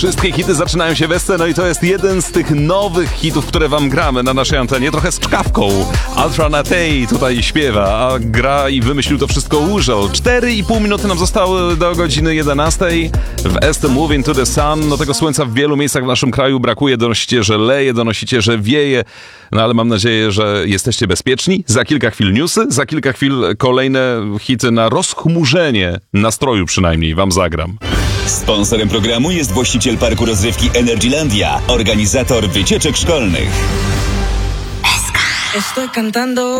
Wszystkie hity zaczynają się w SC, no i to jest jeden z tych nowych hitów, które wam gramy na naszej antenie, trochę z czkawką. Ultra Natei tutaj śpiewa, a gra i wymyślił to wszystko Użol. 4,5 minuty nam zostały do godziny 11. W SC Moving to the Sun, no tego słońca w wielu miejscach w naszym kraju brakuje, donosicie, że leje, donosicie, że wieje, no ale mam nadzieję, że jesteście bezpieczni. Za kilka chwil newsy, za kilka chwil kolejne hity na rozchmurzenie nastroju przynajmniej wam zagram. Sponsorem programu jest właściciel parku rozrywki Energylandia, organizator wycieczek szkolnych. Estoy cantando